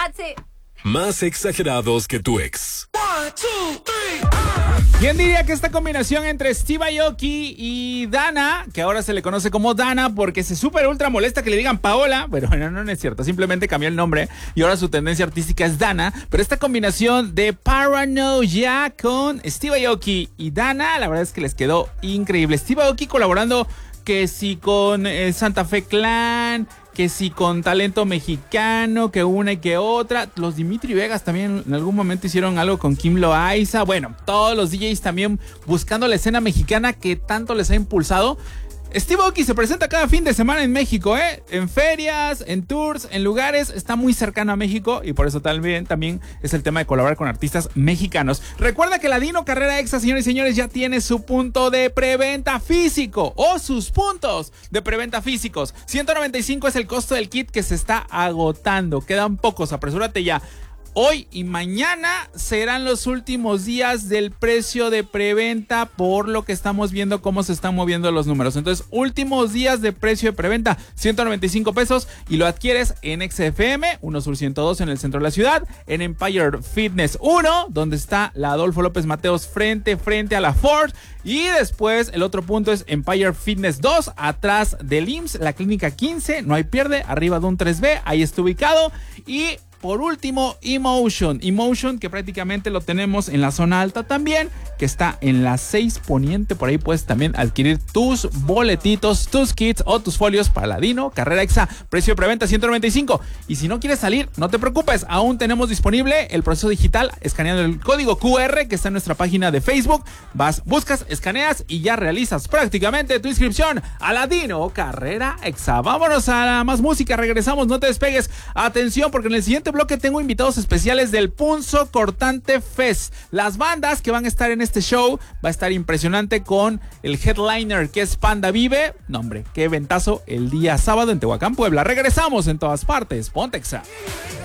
That's it. Más exagerados que tu ex. 1, 2, 3. ¿Quién diría que esta combinación entre Steve Aoki y Dana, que ahora se le conoce como Dana porque se súper ultra molesta que le digan Paola, pero no es cierto, simplemente cambió el nombre y ahora su tendencia artística es Dana, pero esta combinación de Paranoia con Steve Aoki y Dana, la verdad es que les quedó increíble. Steve Aoki colaborando que sí con Santa Fe Clan, que sí con talento mexicano, que una y que otra. Los Dimitri Vegas también en algún momento hicieron algo con Kim Loaiza. Bueno, todos los DJs también buscando la escena mexicana que tanto les ha impulsado. Steve Aoki se presenta cada fin de semana en México, en ferias, en tours, en lugares, está muy cercano a México y por eso también es el tema de colaborar con artistas mexicanos. Recuerda que la Dino Carrera Exa, señores y señores, ya tiene su punto de preventa físico o sus puntos de preventa físicos. 195 es el costo del kit que se está agotando, quedan pocos, apresúrate ya. Hoy y mañana serán los últimos días del precio de preventa por lo que estamos viendo cómo se están moviendo los números. Entonces, últimos días de precio de preventa, 195 pesos y lo adquieres en XFM, 1 Sur 102 en el centro de la ciudad, en Empire Fitness 1, donde está la Adolfo López Mateos frente a la Ford. Y después el otro punto es Empire Fitness 2, atrás del IMSS, la clínica 15, no hay pierde, arriba de un 3B, ahí está ubicado. Y por último, Emotion, que prácticamente lo tenemos en la zona alta también, que está en la 6 Poniente. Por ahí puedes también adquirir tus boletitos, tus kits o tus folios para la Dino Carrera Exa. Precio de preventa 195. Y si no quieres salir, no te preocupes. Aún tenemos disponible el proceso digital escaneando el código QR que está en nuestra página de Facebook. Vas, buscas, escaneas y ya realizas prácticamente tu inscripción a la Dino Carrera Exa. Vámonos a más música. Regresamos, no te despegues. Atención, porque en el siguiente bloque tengo invitados especiales del Punzo Cortante Fest. Las bandas que van a estar en este show va a estar impresionante con el headliner que es Panda Vive. No, hombre, qué ventazo el día sábado en Tehuacán, Puebla. Regresamos en todas partes. Ponte Exa.